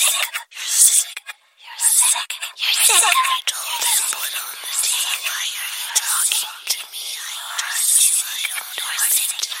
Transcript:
sick. You're sick. You're sick. You're sick. I told him put on the TV. Why are you talking to me? I